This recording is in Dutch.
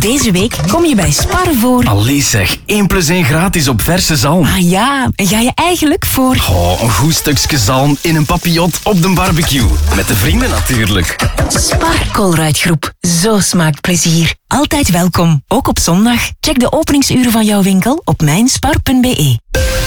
Deze week kom je bij Spar voor... Allee zeg, 1 + 1 gratis op verse zalm. Ah ja, en ga je eigenlijk voor... Oh, een goed stukje zalm in een papillot op de barbecue. Met de vrienden natuurlijk. Spar Colruyt-groep. Zo smaakt plezier. Altijd welkom, ook op zondag. Check de openingsuren van jouw winkel op mijnspar.be.